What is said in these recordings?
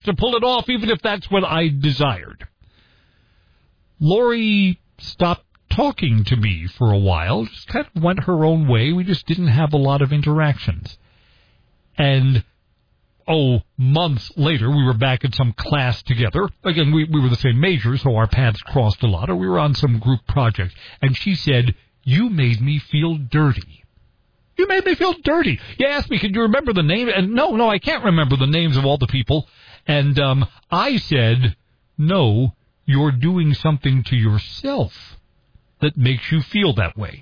to pull it off, even if that's what I desired. Lori stopped talking to me for a while, just kind of went her own way. We just didn't have a lot of interactions. And, months later, we were back in some class together. Again, we were the same major, so our paths crossed a lot, or we were on some group project. And she said, "You made me feel dirty." You made me feel dirty. You asked me, "Can you remember the name?" And no, I can't remember the names of all the people. And I said, "No, you're doing something to yourself that makes you feel that way."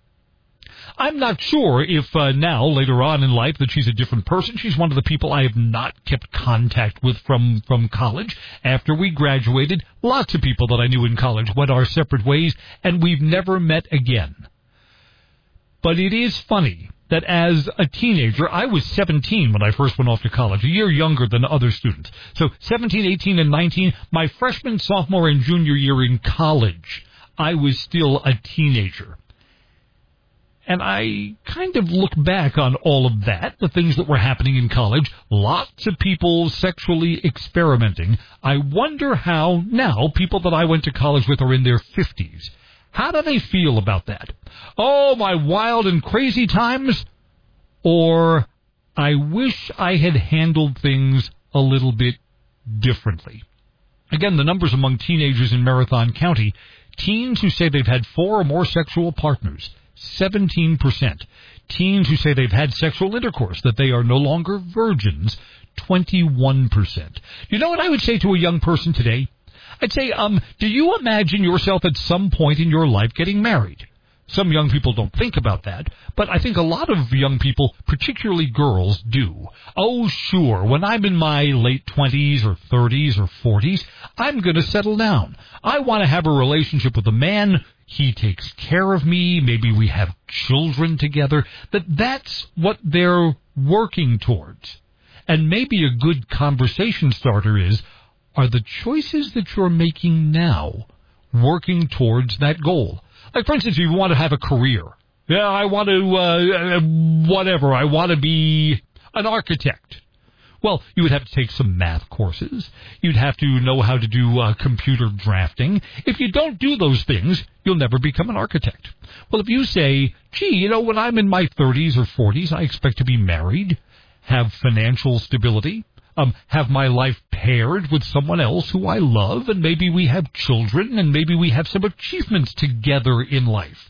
I'm not sure if now, later on in life, that she's a different person. She's one of the people I have not kept contact with from college. After we graduated, lots of people that I knew in college went our separate ways, and we've never met again. But it is funny that as a teenager, I was 17 when I first went off to college, a year younger than other students. So 17, 18, and 19, my freshman, sophomore, and junior year in college, I was still a teenager. And I kind of look back on all of that, the things that were happening in college, lots of people sexually experimenting. I wonder how now people that I went to college with are in their 50s. How do they feel about that? Oh, my wild and crazy times? Or I wish I had handled things a little bit differently. Again, the numbers among teenagers in Marathon County, teens who say they've had 4 or more sexual partners, 17%. Teens who say they've had sexual intercourse, that they are no longer virgins, 21%. You know what I would say to a young person today? I'd say, do you imagine yourself at some point in your life getting married? Some young people don't think about that, but I think a lot of young people, particularly girls, do. Oh, sure, when I'm in my late 20s or 30s or 40s, I'm going to settle down. I want to have a relationship with a man. He takes care of me. Maybe we have children together. That's what they're working towards. And maybe a good conversation starter is, are the choices that you're making now working towards that goal? Like, for instance, if you want to have a career. Yeah, I want to, I want to be an architect. Well, you would have to take some math courses. You'd have to know how to do computer drafting. If you don't do those things, you'll never become an architect. Well, if you say, gee, when I'm in my 30s or 40s, I expect to be married, have financial stability, have my life paired with someone else who I love, and maybe we have children, and maybe we have some achievements together in life.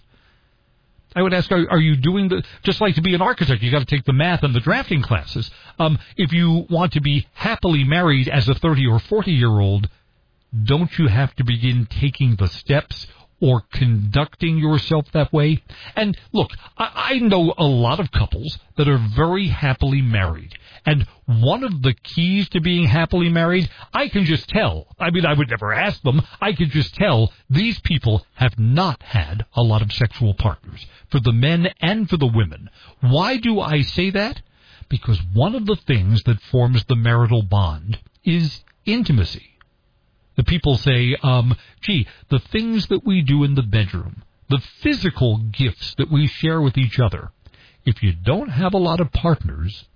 I would ask, are you doing just like to be an architect, you got to take the math and the drafting classes. If you want to be happily married as a 30 or 40-year-old, don't you have to begin taking the steps or conducting yourself that way? And look, I know a lot of couples that are very happily married. And one of the keys to being happily married, I can just tell. I mean, I would never ask them. I could just tell these people have not had a lot of sexual partners, for the men and for the women. Why do I say that? Because one of the things that forms the marital bond is intimacy. The people say, the things that we do in the bedroom, the physical gifts that we share with each other, if you don't have a lot of partners,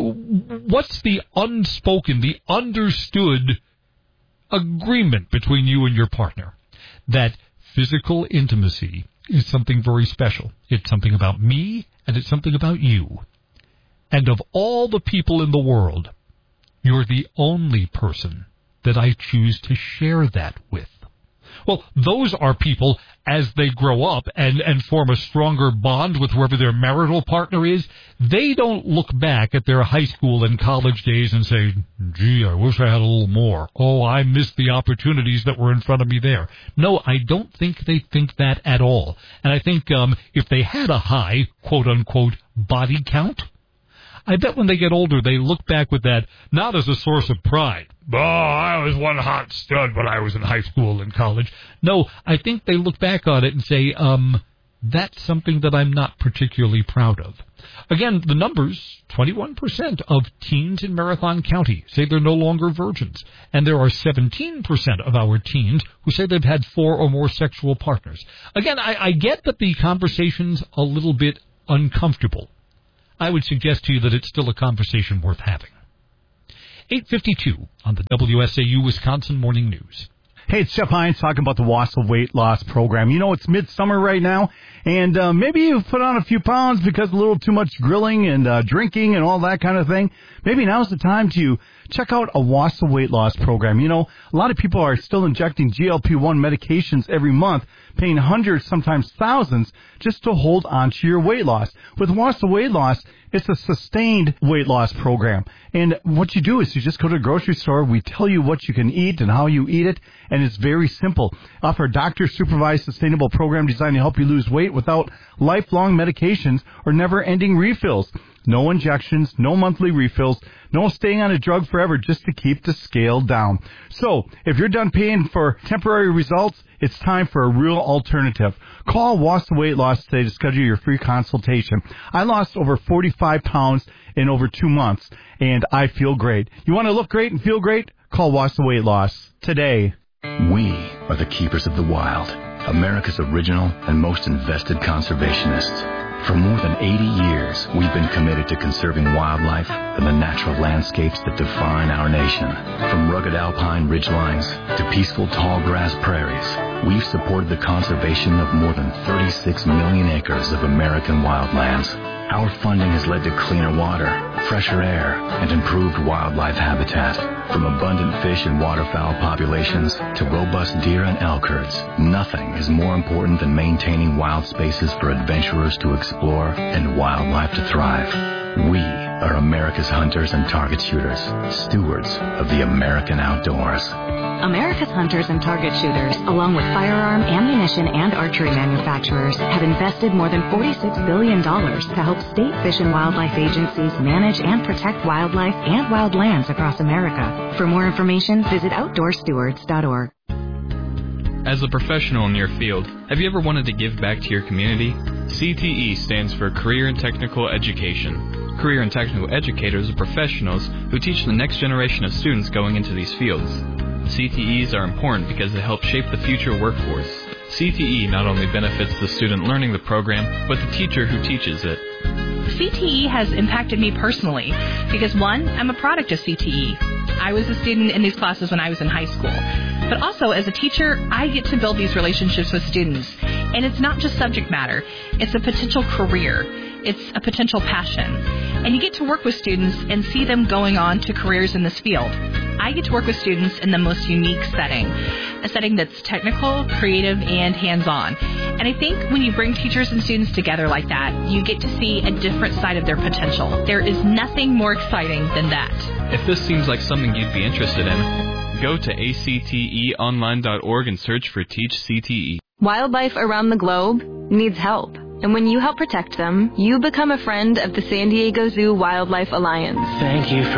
what's the unspoken, the understood agreement between you and your partner? That physical intimacy is something very special. It's something about me, and it's something about you. And of all the people in the world, you're the only person that I choose to share that with. Well, those are people, as they grow up and form a stronger bond with whoever their marital partner is, they don't look back at their high school and college days and say, gee, I wish I had a little more. Oh, I missed the opportunities that were in front of me there. No, I don't think they think that at all. And I think if they had a high, quote-unquote, body count, I bet when they get older, they look back with that, not as a source of pride. Oh, I was one hot stud when I was in high school and college. No, I think they look back on it and say, that's something that I'm not particularly proud of. Again, the numbers, 21% of teens in Marathon County say they're no longer virgins. And there are 17% of our teens who say they've had 4 or more sexual partners. Again, I get that the conversation's a little bit uncomfortable. I would suggest to you that it's still a conversation worth having. 8:52 on the WSAU Wisconsin Morning News. Hey, it's Jeff Hines talking about the Wausau Weight Loss Program. You know, it's midsummer right now, and maybe you've put on a few pounds because a little too much grilling and drinking and all that kind of thing. Maybe now's the time to check out a Wausau Weight Loss Program. You know, a lot of people are still injecting GLP-1 medications every month, paying hundreds, sometimes thousands, just to hold on to your weight loss. With Wausau Weight Loss, it's a sustained weight loss program. And what you do is you just go to the grocery store. We tell you what you can eat and how you eat it. And it's very simple. Offer a doctor-supervised sustainable program designed to help you lose weight without lifelong medications or never-ending refills. No injections, no monthly refills, no staying on a drug forever just to keep the scale down. So, if you're done paying for temporary results, it's time for a real alternative. Call Wausau Weight Loss today to schedule your free consultation. I lost over 45 pounds in over 2 months, and I feel great. You want to look great and feel great? Call Wausau Weight Loss today. We are the keepers of the wild, America's original and most invested conservationists. For more than 80 years, we've been committed to conserving wildlife and the natural landscapes that define our nation. From rugged alpine ridgelines to peaceful tall grass prairies, we've supported the conservation of more than 36 million acres of American wildlands. Our funding has led to cleaner water, fresher air, and improved wildlife habitat. From abundant fish and waterfowl populations to robust deer and elk herds, nothing is more important than maintaining wild spaces for adventurers to explore and wildlife to thrive. We are America's hunters and target shooters, stewards of the American outdoors. America's hunters and target shooters, along with firearm, ammunition, and archery manufacturers, have invested more than $46 billion to help state fish and wildlife agencies manage and protect wildlife and wildlands across America. For more information, visit OutdoorStewards.org. As a professional in your field, have you ever wanted to give back to your community? CTE stands for Career and Technical Education. Career and Technical Educators are professionals who teach the next generation of students going into these fields. CTEs are important because they help shape the future workforce. CTE not only benefits the student learning the program, but the teacher who teaches it. CTE has impacted me personally because, one, I'm a product of CTE. I was a student in these classes when I was in high school. But also, as a teacher, I get to build these relationships with students. And it's not just subject matter. It's a potential career. It's a potential passion. And you get to work with students and see them going on to careers in this field. I get to work with students in the most unique setting, a setting that's technical, creative, and hands-on. And I think when you bring teachers and students together like that, you get to see a different side of their potential. There is nothing more exciting than that. If this seems like something you'd be interested in, go to acteonline.org and search for Teach CTE. Wildlife around the globe needs help. And when you help protect them, you become a friend of the San Diego Zoo Wildlife Alliance. Thank you for